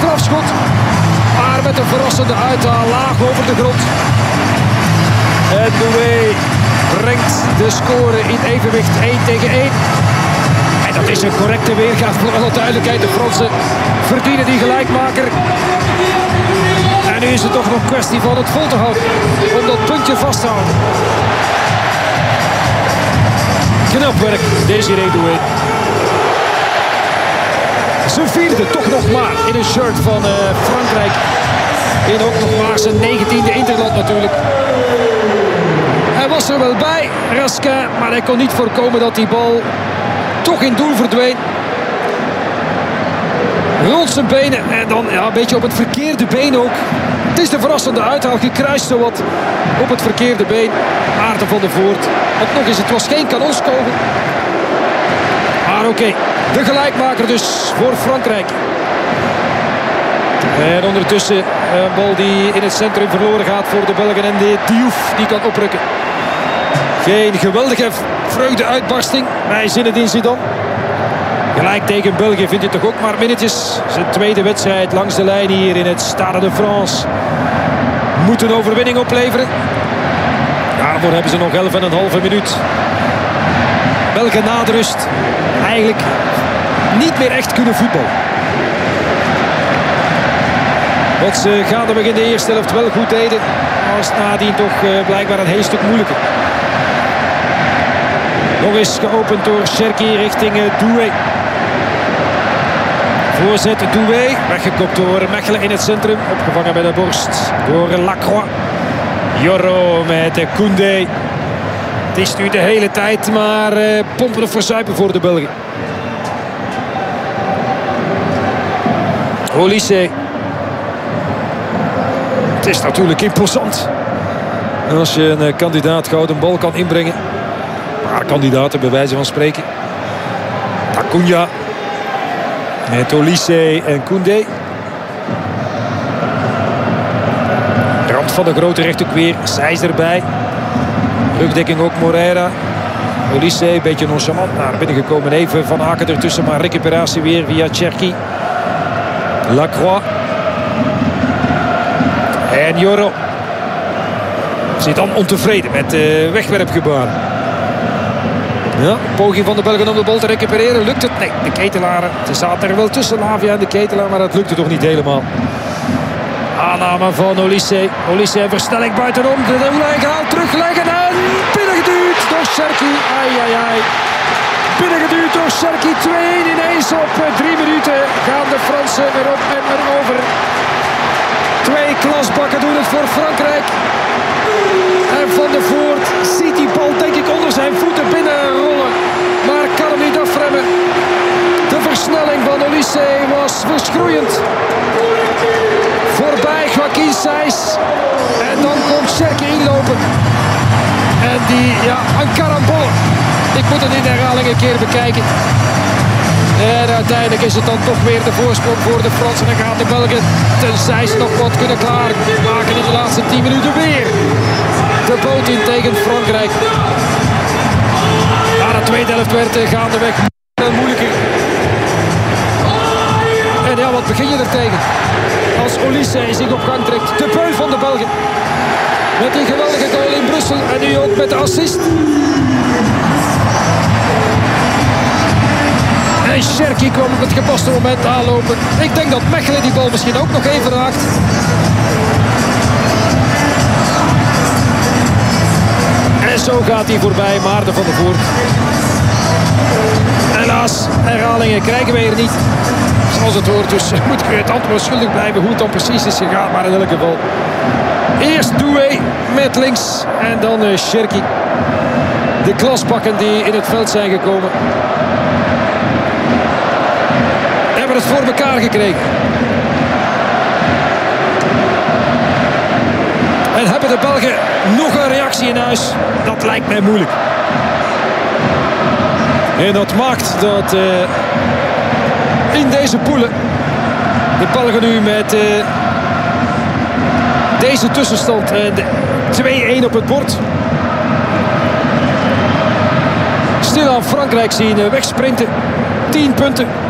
strafschot. Maar met een verrassende uithaal laag over de grond. En Doué brengt de score in evenwicht 1-1. En dat is een correcte weergave voor alle duidelijkheid. De Fransen verdienen die gelijkmaker. En nu is het toch nog kwestie van het vol te houden. Om dat puntje vast te houden. Knap werk, Désiré Doué. Zijn vierde toch nog maar in een shirt van Frankrijk. In ook nog maar zijn 19e interland natuurlijk. Hij was er wel bij, Raskin, maar hij kon niet voorkomen dat die bal toch in doel verdween. Rond zijn benen en dan een beetje op het verkeerde been ook. Het is de verrassende uithaal, gekruist zowat op het verkeerde been. Maarten van der Voort. Want nog eens, het was geen kanonskogel. Maar oké, de gelijkmaker dus voor Frankrijk. En ondertussen een bal die in het centrum verloren gaat voor de Belgen. En de Diouf die kan oprukken. Geen geweldige vreugdeuitbarsting bij Zinedine Zidane. Gelijk tegen België vindt hij toch ook maar minnetjes. Zijn tweede wedstrijd langs de lijn hier in het Stade de France. Moet een overwinning opleveren. Daarvoor hebben ze nog 11,5 minuut. België na de rust eigenlijk niet meer echt kunnen voetballen. Wat ze gaandeweg in de eerste helft wel goed deden, was nadien toch blijkbaar een heel stuk moeilijker. Nog eens geopend door Cherki richting Doué. Voorzet Doué, weggekopt door Mechelen in het centrum. Opgevangen bij de borst door Lacroix. Jorro met Koundé. Het is nu de hele tijd maar pompen of verzuipen voor de Belgen. Olise. Het is natuurlijk imposant. Als je een kandidaat gouden bal kan inbrengen. Maar kandidaten bij wijze van spreken. Acuna. Met Olise en Koundé. Rand van de grote rechthoek weer. Sijs erbij. Rugdekking ook Moreira. Olise een beetje nonchalant naar binnen gekomen. Even Van Aken ertussen. Maar recuperatie weer via Cherki. Lacroix. En Jorro. Zit dan ontevreden met de wegwerpgebaren. Ja, poging van de Belgen om de bal te recupereren. Lukt het? Nee, de Ketelaren. Ze zaten er wel tussen Lavia en de Ketelaar. Maar dat lukte toch niet helemaal. Aanname van Olise. Olise versnelling buitenom. De doellijn gehaald. Terugleggen en binnengeduwd door Cherki. Ai, ai, ai. Binnengeduwd door Cherki. 2-1 ineens op 3 minuten. Gaan de Fransen erop en erover. 2 klasbakken doen het voor Frankrijk. En Van der Voort ziet die bal denk ik onder zijn voeten binnenrollen. Maar kan hem niet afremmen. De versnelling van Olise was verschroeiend. Voorbij Joaquin Sijs. En dan komt Cherki inlopen. En die, een karambol. Ik moet het in de herhaling een keer bekijken. En uiteindelijk is het dan toch weer de voorsprong voor de Fransen. En dan gaan de Belgen, tenzij ze nog wat kunnen klaarmaken in de laatste 10 minuten weer. De boot in tegen Frankrijk. Maar de tweede helft werd gaandeweg moeilijker. En ja, wat begin je er tegen? Als Olise zich op gang trekt. De beul van de Belgen. Met die geweldige goal in Brussel. En nu ook met de assist. En Cherki kwam op het gepaste moment aanlopen. Ik denk dat Mechelen die bal misschien ook nog even raakt. En zo gaat hij voorbij, Maarten van der Voort. Helaas, herhalingen krijgen wij er niet. Zoals het hoort, dus moet ik het antwoord schuldig blijven hoe het dan precies is gegaan. Maar in elk geval. Eerst Doué met links en dan Cherki. De klasbakken die in het veld zijn gekomen. Hebben het voor elkaar gekregen. En hebben de Belgen nog een reactie in huis? Dat lijkt mij moeilijk. En dat maakt dat in deze poelen de Belgen nu met deze tussenstand en 2-1 op het bord stilaan Frankrijk zien wegsprinten. 10 punten.